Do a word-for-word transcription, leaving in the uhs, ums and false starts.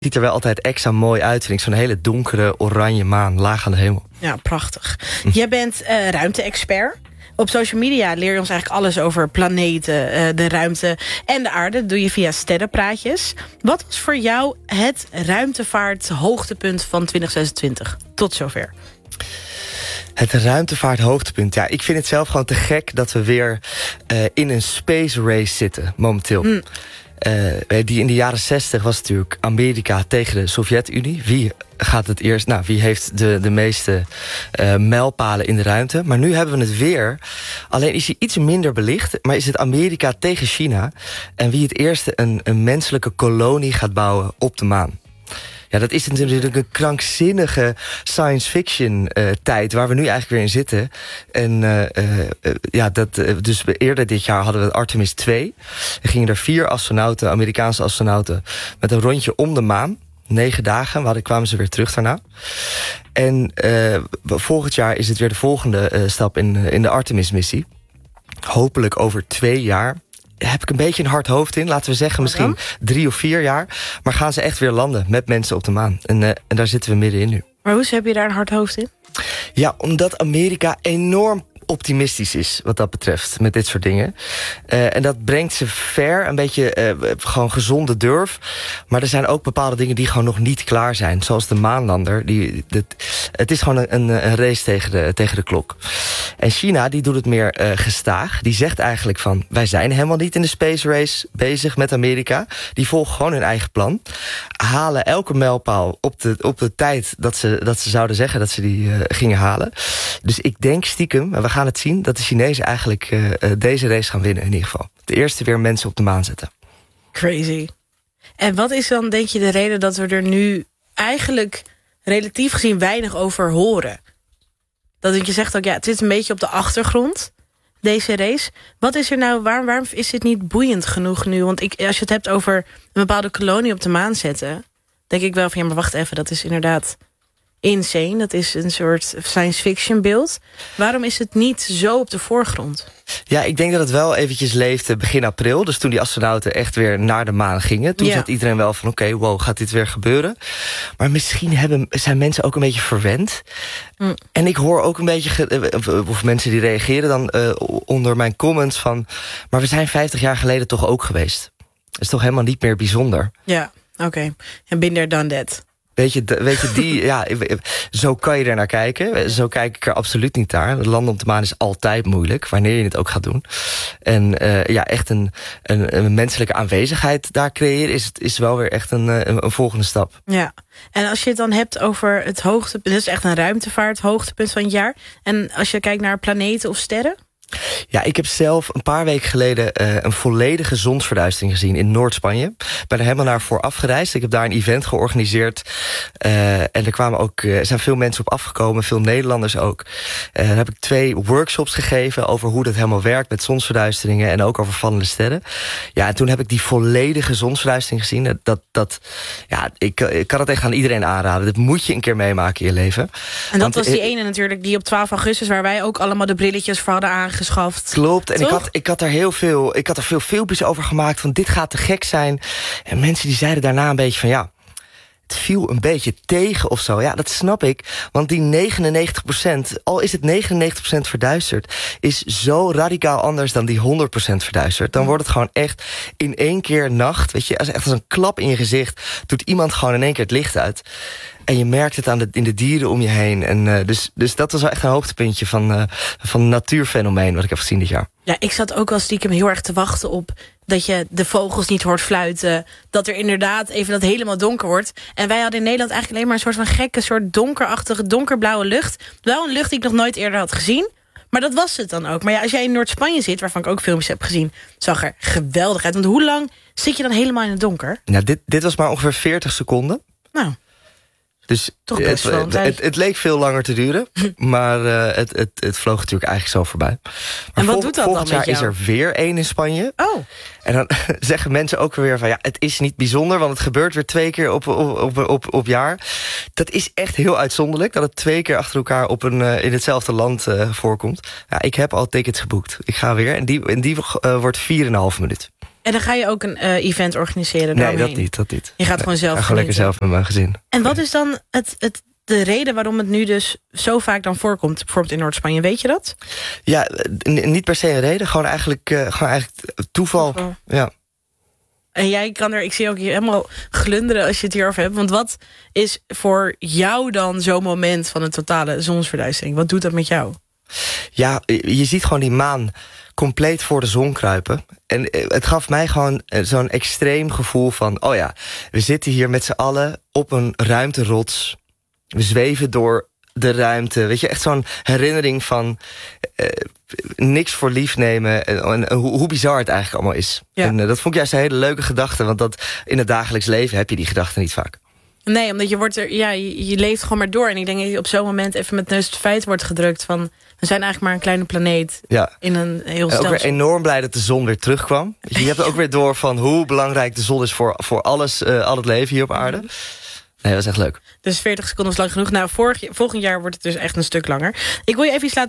ziet er wel altijd extra mooi uit, vind ik. Zo'n hele donkere oranje maan, laag aan de hemel. Ja, prachtig. Jij bent uh, ruimte-expert. Op social media leer je ons eigenlijk alles over planeten, uh, de ruimte en de aarde. Dat doe je via sterrenpraatjes. Wat was voor jou het ruimtevaart hoogtepunt van twintig zesentwintig? Tot zover. Het ruimtevaart hoogtepunt. Ja, ik vind het zelf gewoon te gek dat we weer uh, in een space race zitten, momenteel. Mm. Uh, die in de jaren zestig was natuurlijk Amerika tegen de Sovjet-Unie. Wie gaat het eerst? Nou, wie heeft de, de meeste uh, mijlpalen in de ruimte? Maar nu hebben we het weer. Alleen is hij iets minder belicht, maar is het Amerika tegen China. En wie het eerste een, een menselijke kolonie gaat bouwen op de maan. Ja, dat is natuurlijk een krankzinnige science fiction uh, tijd waar we nu eigenlijk weer in zitten. En uh, uh, ja, dat, uh, dus eerder dit jaar hadden we Artemis twee. Er gingen er vier astronauten, Amerikaanse astronauten, met een rondje om de maan. Negen dagen, waar kwamen ze weer terug daarna. En uh, volgend jaar is het weer de volgende uh, stap in, uh, in de Artemis-missie. Hopelijk over twee jaar. Heb ik een beetje een hard hoofd in. Laten we zeggen misschien drie of vier jaar. Maar gaan ze echt weer landen met mensen op de maan. En, uh, en daar zitten we middenin nu. Maar hoe heb je daar een hard hoofd in? Ja, omdat Amerika enorm optimistisch is wat dat betreft, met dit soort dingen. Uh, en dat brengt ze ver, een beetje uh, gewoon gezonde durf. Maar er zijn ook bepaalde dingen die gewoon nog niet klaar zijn. Zoals de maanlander. Die, dit, het is gewoon een, een race tegen de, tegen de klok. En China, die doet het meer uh, gestaag. Die zegt eigenlijk van, wij zijn helemaal niet in de space race bezig met Amerika. Die volgen gewoon hun eigen plan. Halen elke mijlpaal op de, op de tijd dat ze, dat ze zouden zeggen dat ze die uh, gingen halen. Dus ik denk stiekem, en we gaan het zien, dat de Chinezen eigenlijk uh, deze race gaan winnen in ieder geval. De eerste weer mensen op de maan zetten. Crazy. En wat is dan, denk je, de reden dat we er nu eigenlijk relatief gezien weinig over horen? Dat je zegt ook, ja, het zit een beetje op de achtergrond, deze race. Wat is er nou, waarom, waarom is dit niet boeiend genoeg nu? Want ik, als je het hebt over een bepaalde kolonie op de maan zetten, denk ik wel van, ja, maar wacht even, dat is inderdaad insane. Dat is een soort science fiction beeld. Waarom is het niet zo op de voorgrond? Ja, ik denk dat het wel eventjes leefde begin april. Dus toen die astronauten echt weer naar de maan gingen. Toen ja. zat iedereen wel van, oké, okay, wow, gaat dit weer gebeuren? Maar misschien hebben, zijn mensen ook een beetje verwend. Mm. En ik hoor ook een beetje, of mensen die reageren dan uh, onder mijn comments van, maar we zijn vijftig jaar geleden toch ook geweest. Dat is toch helemaal niet meer bijzonder? Ja, oké. Okay. En binder dan dat. Weet je, weet je, die, ja, zo kan je er naar kijken. Zo kijk ik er absoluut niet naar. Landen op de maan is altijd moeilijk, wanneer je het ook gaat doen. En uh, ja, echt een, een, een menselijke aanwezigheid daar creëren is, is wel weer echt een, een, een volgende stap. Ja, en als je het dan hebt over het hoogtepunt, dit is echt een ruimtevaart, hoogtepunt van het jaar. En als je kijkt naar planeten of sterren? Ja, ik heb zelf een paar weken geleden uh, een volledige zonsverduistering gezien in Noord-Spanje. Ik ben er helemaal naar vooraf gereisd. Ik heb daar een event georganiseerd. Uh, en er kwamen ook, uh, er zijn veel mensen op afgekomen, veel Nederlanders ook. Uh, daar heb ik twee workshops gegeven over hoe dat helemaal werkt met zonsverduisteringen en ook over vallende sterren. Ja, en toen heb ik die volledige zonsverduistering gezien. Dat, dat, ja, ik, ik kan het echt aan iedereen aanraden. Dat moet je een keer meemaken in je leven. En dat Want, was die uh, ene natuurlijk, die op twaalf augustus, waar wij ook allemaal de brilletjes voor hadden aangegeven. Geschaft. Klopt, en ik had, ik had er heel veel, ik had er veel filmpjes over gemaakt van dit gaat te gek zijn. En mensen die zeiden daarna een beetje van ja, het viel een beetje tegen of zo. Ja, dat snap ik, want die negenennegentig procent, al is het negenennegentig procent verduisterd, is zo radicaal anders dan die honderd procent verduisterd. Dan wordt het gewoon echt in één keer nacht, weet je, als echt als een klap in je gezicht, doet iemand gewoon in één keer het licht uit. En je merkt het aan de, in de dieren om je heen. En uh, dus, dus dat was wel echt een hoogtepuntje van, uh, van een natuurfenomeen wat ik heb gezien dit jaar. Ja, ik zat ook al stiekem heel erg te wachten op dat je de vogels niet hoort fluiten. Dat er inderdaad even dat helemaal donker wordt. En wij hadden in Nederland eigenlijk alleen maar een soort van gekke, soort donkerachtige, donkerblauwe lucht. Wel een lucht die ik nog nooit eerder had gezien. Maar dat was het dan ook. Maar ja, als jij in Noord-Spanje zit, waarvan ik ook filmpjes heb gezien, zag er geweldig uit. Want hoe lang zit je dan helemaal in het donker? Nou, dit, dit was maar ongeveer veertig seconden. Nou. Dus het, het, het, het leek veel langer te duren. Maar uh, het, het, het vloog natuurlijk eigenlijk zo voorbij. Maar en wat vol, doet dat volgend dan jaar met jou? Is er weer één in Spanje. Oh. En dan zeggen mensen ook weer van ja, het is niet bijzonder, want het gebeurt weer twee keer op, op, op, op, op jaar. Dat is echt heel uitzonderlijk, dat het twee keer achter elkaar op een, uh, in hetzelfde land uh, voorkomt. Ja, ik heb al tickets geboekt. Ik ga weer en die, en die uh, wordt vier en een half minuut. En dan ga je ook een uh, event organiseren Nee, daaromheen? dat niet, dat niet. Je gaat gewoon zelf Ik ga gewoon lekker zelf met mijn gezin. En wat is dan het, het, de reden waarom het nu dus zo vaak dan voorkomt? Bijvoorbeeld in Noord-Spanje, weet je dat? Ja, n- niet per se een reden. Gewoon eigenlijk, uh, gewoon eigenlijk toeval. toeval. Ja. En jij kan er, ik zie ook hier helemaal glunderen als je het hierover hebt. Want wat is voor jou dan zo'n moment van een totale zonsverduistering? Wat doet dat met jou? Ja, je ziet gewoon die maan compleet voor de zon kruipen. En het gaf mij gewoon zo'n extreem gevoel van... oh ja, we zitten hier met z'n allen op een ruimterots. We zweven door de ruimte. Weet je, echt zo'n herinnering van... Uh, niks voor lief nemen. En, en, en hoe, hoe bizar het eigenlijk allemaal is. Ja. En uh, dat vond ik juist een hele leuke gedachte. Want dat in het dagelijks leven heb je die gedachten niet vaak. Nee, omdat je wordt er, ja, je, je leeft gewoon maar door. En ik denk dat je op zo'n moment even met neus het feit wordt gedrukt van... we zijn eigenlijk maar een kleine planeet ja. in een heel stelsel. En ook weer enorm blij dat de zon weer terugkwam. Je hebt ook weer door van hoe belangrijk de zon is voor, voor alles, uh, al het leven hier op aarde. Nee, dat is echt leuk. Dus veertig seconden is lang genoeg. Nou, vorig, volgend jaar wordt het dus echt een stuk langer. Ik wil je even iets laten